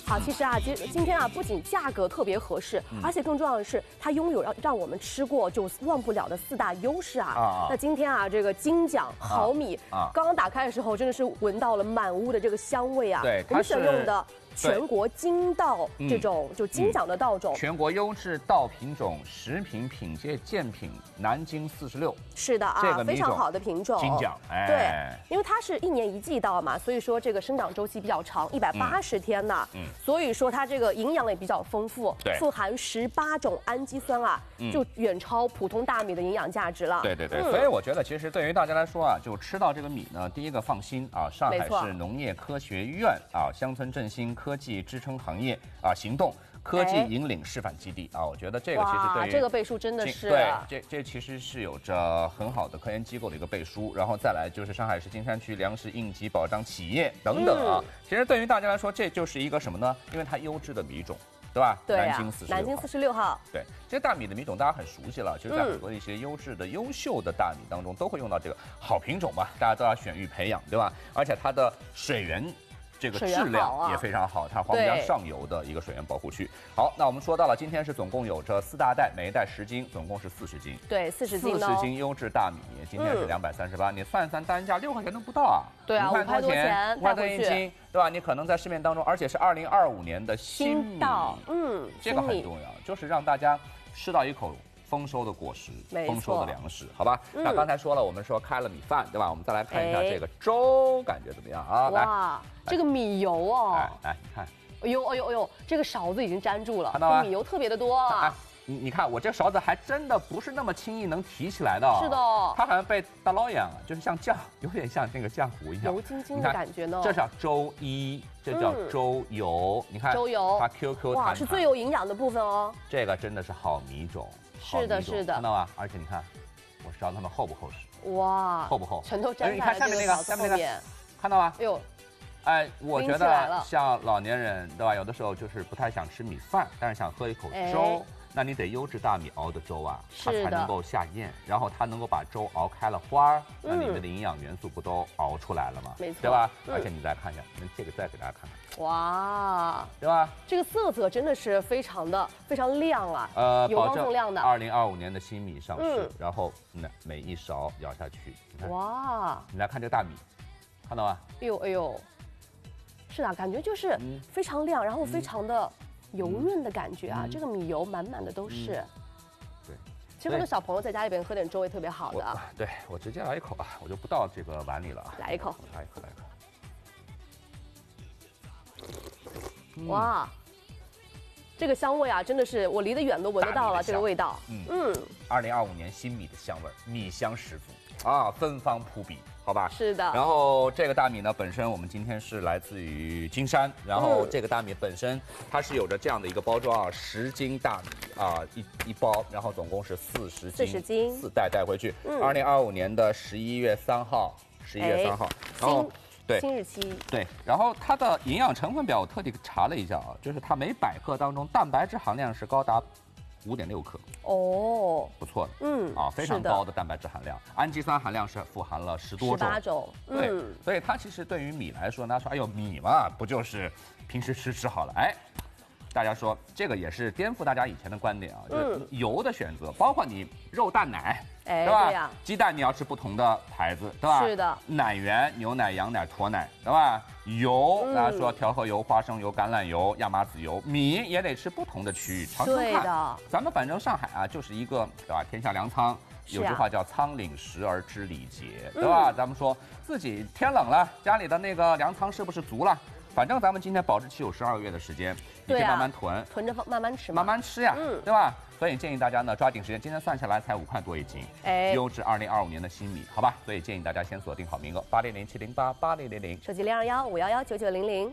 好，其实啊，今天啊，不仅价格特别合适，而且更重要的是，它拥有让我们吃过就忘不了的4大优势啊。那今天啊，这个金奖好米刚刚打开的时候，真的是闻到了满屋的这个香味啊。 对， 我们选用的全国金稻这种就金奖的稻种， 全国优质稻品种，10品品阶健品南京46。 是的啊， 这个非常好的品种。 金奖，哎， 对，因为它是1年1季稻嘛，所以说这个生长周期比较长，180天呢。所以说它这个营养也比较丰富，富含18种氨基酸啊，就远超普通大米的营养价值了。 对，所以我觉得其实对于大家来说啊，就吃到这个米呢，第一个放心啊，上海市农业科学院啊，乡村振兴科技支撑行业啊行动科技引领示范基地啊，我觉得这个其实对于这个背书真的是对，这其实是有着很好的科研机构的一个背书，然后再来就是上海市金山区粮食应急保障企业等等啊，其实对于大家来说，这就是一个什么呢？因为它优质的米种。对吧？ 对南京46号。 对，这些大米的米种大家很熟悉了，就是在很多一些优质的、优秀的大米当中都会用到这个好品种嘛，大家都要选育培养，对吧？而且它的水源这个质量也非常好，它黄浦江上游的一个水源保护区。好，那我们说到了，今天是总共有着4大袋，每一袋10斤，总共是40斤。 对，40斤。 40斤优质大米，今天是238，你算一算单价6块钱都不到啊。 对啊，5块多钱，5 块多1斤，对吧？你可能在市面当中，而且是2025年的新米，这个很重要，就是让大家吃到一口丰收的果实，丰收的粮食，好吧？那刚才说了，我们说开了米饭，对吧？我们再来看一下这个粥，感觉怎么样啊？ 哇，这个米油哦， 来，你看， 哎呦，这个勺子已经粘住了， 看到吗？ 米油特别的多啊。 你看我这勺子还真的不是那么轻易能提起来的， 是的， 它好像被大捞一样，就是像酱，有点像那个浆糊一样， 油晶晶的感觉呢。 这叫粥衣，这叫粥油，你看粥油， 它 QQ 弹， 哇，是最有营养的部分哦。 这个真的是好米种， 是的， 看到吗？而且你看，我勺它们厚不厚实？ 哇， 厚不厚？ 全都粘在了这个勺子后面， 看到吗？ 哎呦。 哎，我觉得像老年人，对吧？有的时候就是不太想吃米饭，但是想喝一口粥。那你得优质大米熬的粥啊，它才能够下咽，然后它能够把粥熬开了花儿，那里面的营养元素不都熬出来了吗？ 没错， 对吧？而且你再看一下，这个再给大家看看， 哇， 对吧？ 这个色泽真的是非常亮啊，有光锃亮的。 2025年的新米上市，然后每一勺舀下去，你看， 哇， 你来看这个大米，看到吗？ 哎呦，是的，感觉就是非常亮，然后非常的。油润的感觉啊，这个米油满满的都是。 对， 其实很多小朋友在家里边喝点粥也特别好的。 对，我直接来一口啊，我就不倒这个碗里了啊。 来一口， 来一口。 哇，这个香味啊，真的是我离得远都闻得到了这个味道。 2025年新米的香味，米香十足啊，芬芳扑鼻。好吧， 是的。 然后这个大米呢，本身我们今天是来自于金山，然后这个大米本身它是有着这样的一个包装啊，10斤大米啊，一包，然后总共是40斤，4袋带回去。2025年的11月3号，然后对新日期对，然后它的营养成分表我特地查了一下啊，就是它每100克当中蛋白质含量是高达5.6克哦， 不错的，非常高的蛋白质含量，氨基酸含量是富含了10多种， 18种， 对，所以它其实对于米来说呢，说哎呦米嘛，不就是平时吃好了，哎，大家说这个也是颠覆大家以前的观点啊，就是油的选择，包括你肉蛋奶。对吧？鸡蛋你要吃不同的牌子，对吧？ 是的。 奶源，牛奶、羊奶、驼奶，对吧？油，大家说调和油、花生油、橄榄油、亚麻籽油，米也得吃不同的区域，尝尝看。 对的。 咱们反正上海啊，就是一个对吧？天下粮仓，有句话叫“仓廪实而知礼节”，对吧？咱们说自己天冷了，家里的那个粮仓是不是足了？反正咱们今天保质期有12个月的时间，你可以慢慢囤着慢慢吃， 慢慢吃呀，对吧？所以建议大家呢抓紧时间，今天算下来才5块多1斤，优质2025年的新米，好吧？所以建议大家先锁定好名额，800-708-8000， 手机021-511-9900。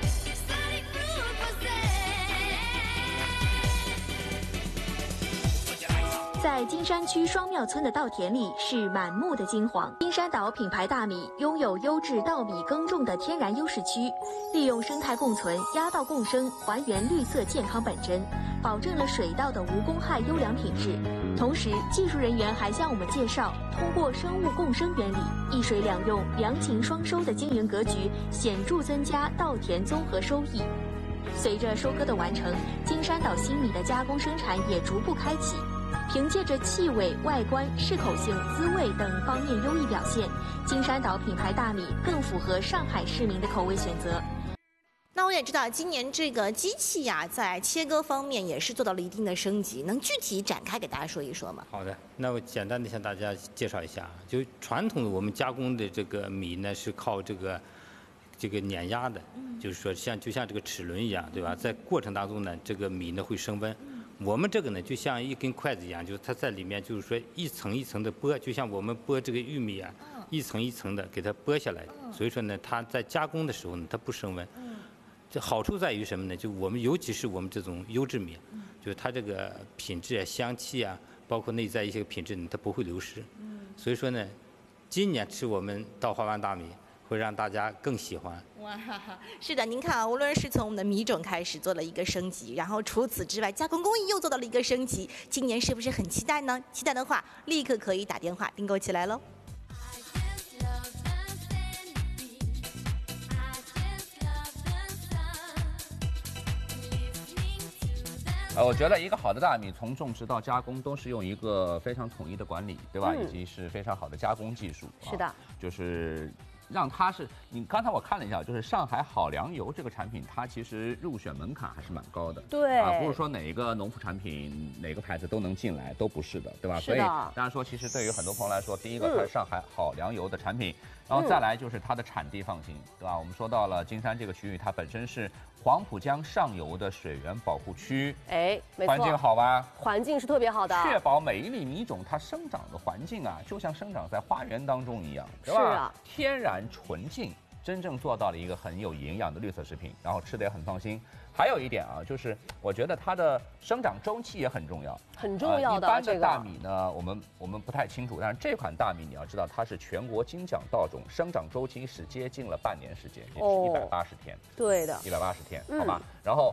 在金山区双庙村的稻田里是满目的金黄。金山岛品牌大米拥有优质稻米耕种的天然优势区，利用生态共存、压稻共生，还原绿色健康本真，保证了水稻的无公害优良品质。同时，技术人员还向我们介绍，通过生物共生原理，一水两用、良禽双收的经营格局，显著增加稻田综合收益。 随着收割的完成，金山岛新米的加工生产也逐步开启。凭借着气味、外观、适口性、滋味等方面优异表现，金山岛品牌大米更符合上海市民的口味选择。 那我也知道，今年这个机器呀，在切割方面也是做到了一定的升级，能具体展开给大家说一说吗？ 好的，那我简单的向大家介绍一下，就传统的我们加工的这个米呢，是靠这个碾压的，就是说就像这个齿轮一样，对吧？在过程当中呢，这个米呢会升温。我们这个呢，就像一根筷子一样，就是它在里面，就是说一层一层的剥，就像我们剥这个玉米啊，一层一层的给它剥下来。所以说呢，它在加工的时候呢，它不升温。这好处在于什么呢？就我们尤其是我们这种优质米，就是它这个品质啊、香气啊，包括内在一些品质呢，它不会流失。所以说呢，今年吃我们稻花湾大米，会让大家更喜欢。 哇，是的，您看啊，无论是从我们的米种开始做了一个升级，然后除此之外，加工工艺又做到了一个升级，今年是不是很期待呢？期待的话，立刻可以打电话订购起来喽。 我觉得一个好的大米，从种植到加工，都是用一个非常统一的管理，对吧？以及是非常好的加工技术。 是的， 就是让它是你刚才我看了一下，就是上海好粮油这个产品，它其实入选门槛还是蛮高的。 对不是说哪一个农副产品哪个牌子都能进来，都不是的，对吧？ 是的。所以当然说，其实对于很多朋友来说，第一个它是上海好粮油的产品，然后再来就是它的产地放心，对吧？我们说到了金山这个区域，它本身是黄浦江上游的水源保护区， 没错， 环境好吧？ 环境是特别好的， 确保每一粒米种它生长的环境啊，就像生长在花园当中一样，对吧？ 是啊， 天然纯净，真正做到了一个很有营养的绿色食品，然后吃的也很放心。还有一点啊，就是我觉得它的生长周期也很重要， 很重要的。 一般的大米呢，我们不太清楚，但是这款大米你要知道，它是全国金奖稻种，生长周期是接近了半年时间，也是180天。 对的 ，180天，好吧。然后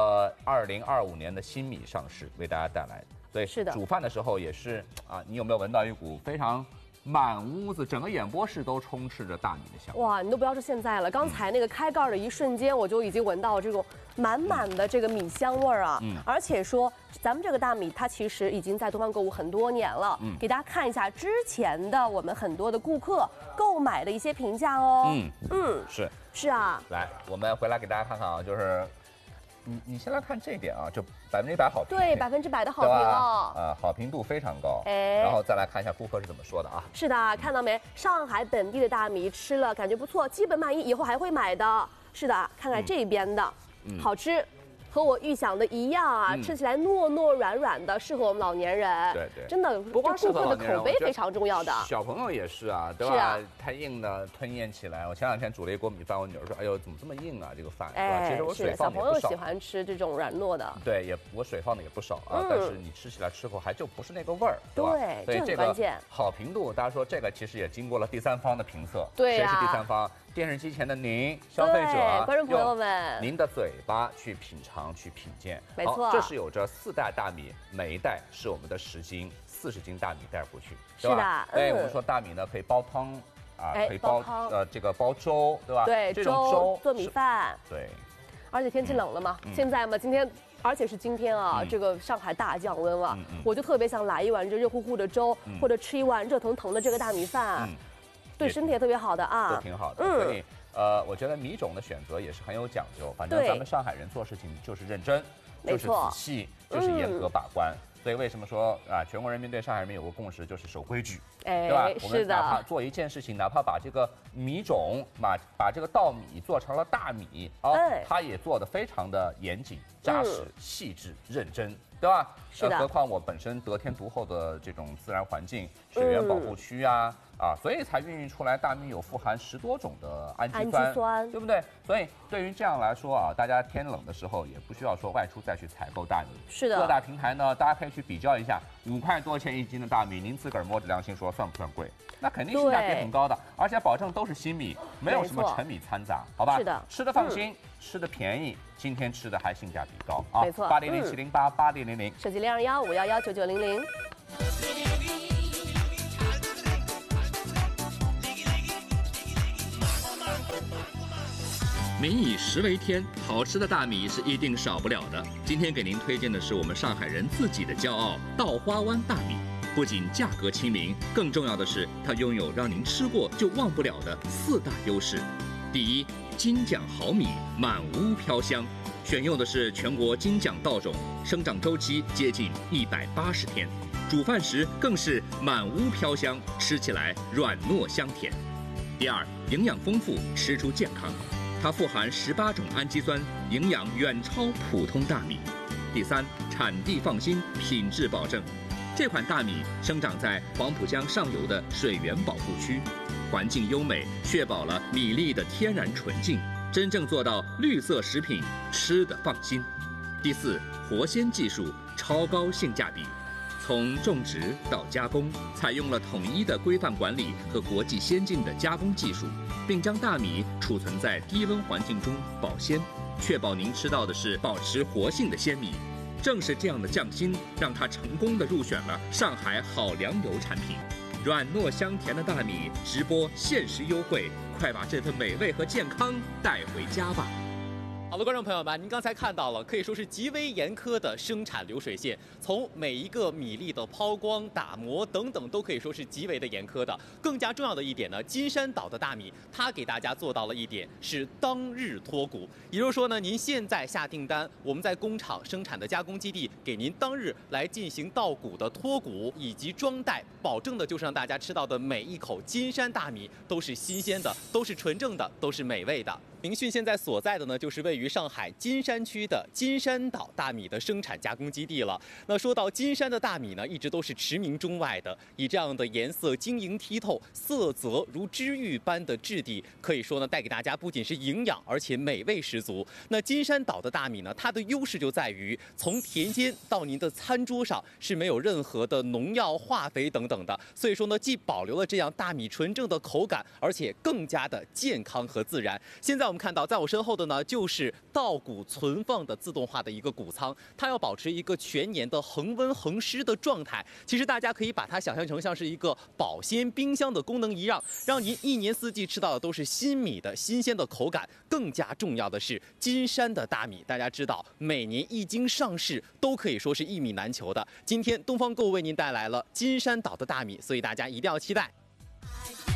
2025年的新米上市，为大家带来，所以是的， 煮饭的时候也是啊，你有没有闻到一股非常满屋子整个演播室都充斥着大米的香味？ 哇，你都不要说现在了，刚才那个开盖的一瞬间，我就已经闻到这种满满的这个米香味儿啊！而且说咱们这个大米，它其实已经在东方购物很多年了。给大家看一下之前的我们很多的顾客购买的一些评价哦。是啊。 来，我们回来给大家看看啊，就是你先来看这一点啊，就100%好评。 对，100%的好评哦。 好评度非常高。然后再来看一下顾客是怎么说的啊。 是的，看到没？上海本地的大米吃了感觉不错，基本满意，以后还会买的。是的，看看这边的。好吃，和我预想的一样啊，吃起来糯糯软软的，适合我们老年人。 对， 真的， 不光顾客的口碑非常重要的。 小朋友也是啊，对吧？ 是啊， 太硬的吞咽起来。我前2天煮了一锅米饭，我女儿说：“哎呦，怎么这么硬啊？这个饭。”其实我水放的也不少。 小朋友喜欢吃这种软糯的。 对，我水放的也不少啊，但是你吃起来吃后还就不是那个味儿，对吧？ 对， 所以这个好评度，大家说这个其实也经过了第三方的评测。 对谁是第三方？电视机前的您，消费者， 观众朋友们， 您的嘴巴去品尝、去品鉴。 没错， 这是有着4袋大米，每一袋是我们的10斤、40斤大米带回去， 对吧？ 是的。我们说大米呢可以煲汤啊，可以煲这个煲粥，对吧？ 对， 这种粥做米饭。 对。 而且天气冷了嘛，现在嘛，今天。而且是今天啊，这个上海大降温了，我就特别想来一碗这热乎乎的粥，或者吃一碗热腾腾的这个大米饭，对身体也特别好的啊， 都挺好的。所以我觉得米种的选择也是很有讲究，反正咱们上海人做事情就是认真，就是仔细，就是严格把关。所以为什么说啊，全国人民对上海人民有个共识，就是守规矩，对吧？我们哪怕做一件事情，哪怕把这个米种把这个稻米做成了大米它也做得非常的严谨、扎实、细致、认真，对吧？ 是的。 何况我本身得天独厚的这种自然环境、水源保护区啊，所以才孕育出来大米有富含10多种的氨基酸，对不对？所以对于这样来说啊，大家天冷的时候也不需要说外出再去采购大米。 是的。 各大平台呢，大家可以去比较一下，5块多钱1斤的大米，您自个儿摸着良心说算不算贵？那肯定性价比很高的，而且保证都是新米，没有什么陈米掺杂，好吧？ 是的。 吃的放心，吃的便宜，今天吃的还性价比高啊！ 没错。 800-708-8000， 手机0215119900。 民以食为天，好吃的大米是一定少不了的。今天给您推荐的是我们上海人自己的骄傲——稻花湾大米。不仅价格亲民，更重要的是它拥有让您吃过就忘不了的4大优势。第一，金奖好米，满屋飘香。选用的是全国金奖稻种，生长周期接近180天，煮饭时更是满屋飘香，吃起来软糯香甜。第二，营养丰富，吃出健康。它富含18种氨基酸，营养远超普通大米。第三，产地放心，品质保证。这款大米生长在黄浦江上游的水源保护区，环境优美，确保了米粒的天然纯净，真正做到绿色食品，吃得放心。第四，活鲜技术，超高性价比。从种植到加工，采用了统一的规范管理和国际先进的加工技术，并将大米储存在低温环境中保鲜，确保您吃到的是保持活性的鲜米。正是这样的匠心，让它成功地入选了上海好粮油产品。软糯香甜的大米直播限时优惠，快把这份美味和健康带回家吧！ 好的，观众朋友们，您刚才看到了，可以说是极为严苛的生产流水线，从每一个米粒的抛光、打磨等等，都可以说是极为的严苛的。更加重要的一点呢，金山岛的大米，它给大家做到了一点是当日脱谷，也就是说呢，您现在下订单，我们在工厂生产的加工基地给您当日来进行稻谷的脱谷以及装袋，保证的就是让大家吃到的每一口金山大米都是新鲜的，都是纯正的，都是美味的。明讯现在所在的呢，就是位于上海金山区的金山岛大米的生产加工基地了。那说到金山的大米呢，一直都是驰名中外的，以这样的颜色晶莹剔透、色泽如知玉般的质地，可以说呢，带给大家不仅是营养，而且美味十足。那金山岛的大米呢，它的优势就在于从田间到您的餐桌上是没有任何的农药、化肥等等的，所以说呢，既保留了这样大米纯正的口感，而且更加的健康和自然。现在我们看到，在我身后的呢，就是稻谷存放的自动化的一个谷仓，它要保持一个全年的恒温恒湿的状态。其实大家可以把它想象成像是一个保鲜冰箱的功能一样，让您一年四季吃到的都是新米的新鲜的口感。更加重要的是，金山的大米，大家知道每年一经上市都可以说是一米难求的。今天东方购物为您带来了金山岛的大米，所以大家一定要期待。